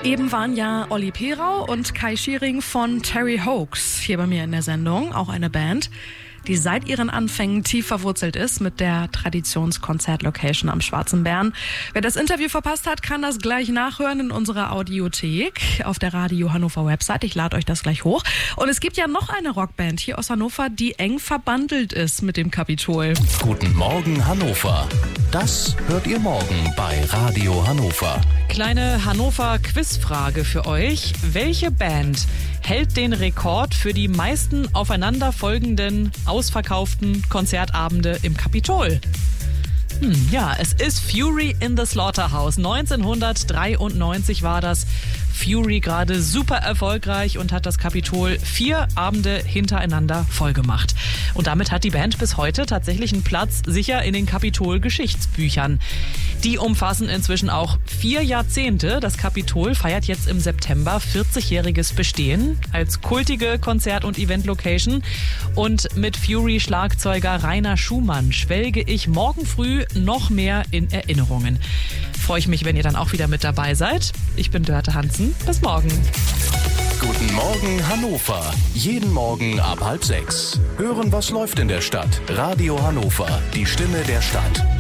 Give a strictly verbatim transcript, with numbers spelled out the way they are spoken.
Eben waren ja Olli Perau und Kai Schiering von Terry Hoax hier bei mir in der Sendung, auch eine Band, die seit ihren Anfängen tief verwurzelt ist mit der Traditionskonzertlocation am Schwarzen Bären. Wer das Interview verpasst hat, kann das gleich nachhören in unserer Audiothek auf der Radio Hannover Website. Ich lade euch das gleich hoch. Und es gibt ja noch eine Rockband hier aus Hannover, die eng verbandelt ist mit dem Kapitol. Guten Morgen Hannover. Das hört ihr morgen bei Radio Hannover. Kleine Hannover-Quizfrage für euch. Welche Band hält den Rekord für die meisten aufeinanderfolgenden, ausverkauften Konzertabende im Kapitol? Hm, ja, es ist Fury in the Slaughterhouse. neunzehnhundertdreiundneunzig war das. Fury gerade super erfolgreich und hat das Kapitol vier Abende hintereinander vollgemacht. Und damit hat die Band bis heute tatsächlich einen Platz sicher in den Kapitol-Geschichtsbüchern. Die umfassen inzwischen auch vier Jahrzehnte. Das Kapitol feiert jetzt im September vierzigjähriges Bestehen als kultige Konzert- und Event-Location. Und mit Fury-Schlagzeuger Rainer Schumann schwelge ich morgen früh noch mehr in Erinnerungen. Freue ich mich, wenn ihr dann auch wieder mit dabei seid. Ich bin Dörte Hansen. Bis morgen. Guten Morgen Hannover. Jeden Morgen ab halb sechs. Hören, was läuft in der Stadt. Radio Hannover, die Stimme der Stadt.